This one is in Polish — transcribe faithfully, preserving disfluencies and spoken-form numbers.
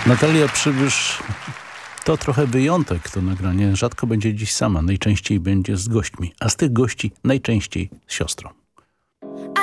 Natalia Przybysz to trochę wyjątek, to nagranie. Rzadko będzie dziś sama, najczęściej będzie z gośćmi, a z tych gości najczęściej z siostrą.